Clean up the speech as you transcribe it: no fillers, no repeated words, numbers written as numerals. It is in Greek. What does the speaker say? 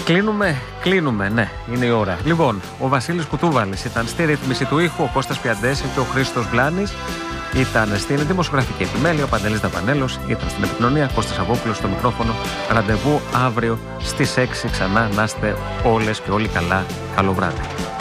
Κλείνουμε, ναι, είναι η ώρα. Λοιπόν, ο Βασίλης Κουτούβαλης ήταν στη ρύθμιση του ήχου, ο Κώστας Πιαντέση και ο Χρήστος Βλάνης ήταν στην δημοσιογραφική επιμέλεια, ο Παντελής Δαβανέλος ήταν στην επικοινωνία, Κώστας Αβόπουλος στο μικρόφωνο. Ραντεβού αύριο στις 6 ξανά. Να είστε όλες και όλοι καλά. Καλό βράδυ.